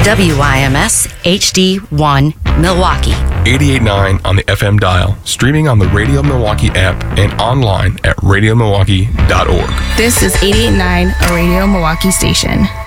WIMS HD1 Milwaukee. 88.9 on the FM dial, streaming on the Radio Milwaukee app and online at radiomilwaukee.org. This is 88.9, a Radio Milwaukee station.